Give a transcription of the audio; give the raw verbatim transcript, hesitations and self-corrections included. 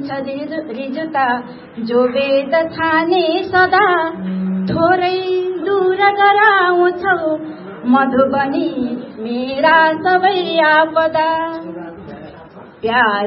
हुन्छ रिजुता जो वेद ठाने सदा थोरै दूर गराउँछौ मधुबनी मेरा सबै आपदा। प्यार